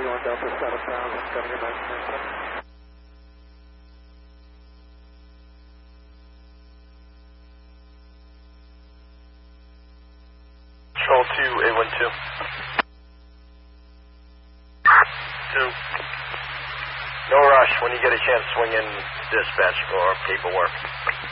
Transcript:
31 Delta 7000, got your 1997. Control 2, 812. 2. No rush. When you get a chance, swing in dispatch for paperwork.